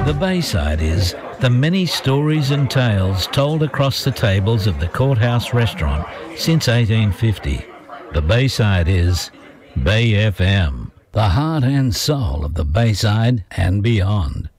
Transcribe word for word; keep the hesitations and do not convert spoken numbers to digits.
The Bayside is the many stories and tales told across the tables of the Courthouse restaurant since eighteen fifty. The Bayside is Bay F M, the heart and soul of the Bayside and beyond.